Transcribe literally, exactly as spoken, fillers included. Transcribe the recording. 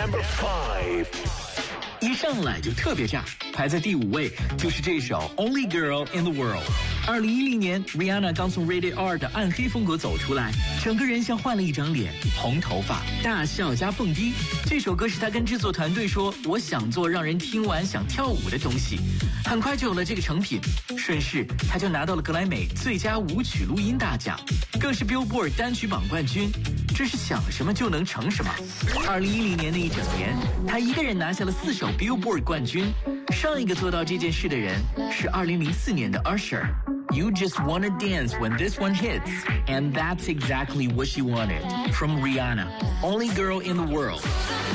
Number five， 一上来就特别炸，排在第五位就是这首 Only Girl in the World。二零一零年 Rihanna 刚从 Rated R 的暗黑风格走出来，整个人像换了一张脸，红头发，大笑加蹦迪。这首歌是她跟制作团队说，我想做让人听完想跳舞的东西，很快就有了这个成品，顺势她就拿到了格莱美最佳舞曲录音大奖，更是 Billboard 单曲榜冠军。这是想什么就能成什么。二零一零年的一整年，她一个人拿下了四首 Billboard 冠军。上一个做到这件事的人是二零零四年的 Usher。You just wanna dance when this one hits, and that's exactly what she wanted from Rihanna, Only Girl in the World.